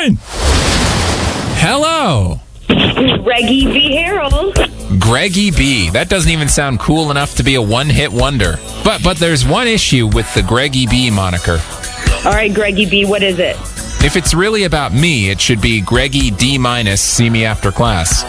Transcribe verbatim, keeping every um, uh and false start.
line. Hello. Greggy B. Harold. Greggy B. That doesn't even sound cool enough to be a one-hit wonder. But but there's one issue with the Greggy B moniker. All right, Greggy B, what is it? If it's really about me, it should be Greggy D minus, see me after class.